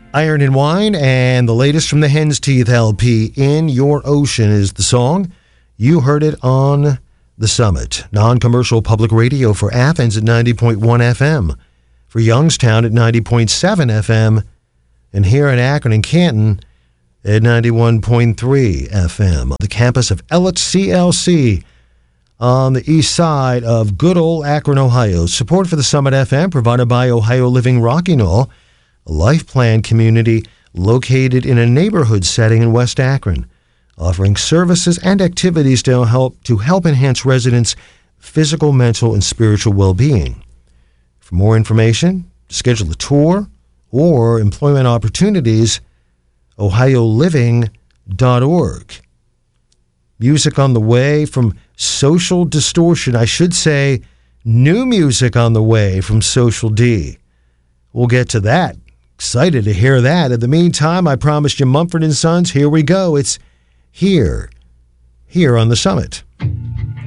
Iron and Wine, and the latest from the Hen's Teeth LP, In Your Ocean, is the song. You heard it on The Summit, non-commercial public radio for Athens at 90.1 FM, for Youngstown at 90.7 FM, and here in Akron and Canton at 91.3 FM. The campus of Ellet CLC on the east side of good old Akron, Ohio. Support for the Summit FM provided by Ohio Living Rocky Knoll, a life plan community located in a neighborhood setting in West Akron, offering services and activities to help enhance residents' physical, mental, and spiritual well-being. For more information, schedule a tour, or employment opportunities, ohioliving.org. Music on the way from Social Distortion. I should say new music on the way from Social D. We'll get to that. Excited to hear that. In the meantime, I promised you Mumford & Sons. Here we go. It's here on the Summit.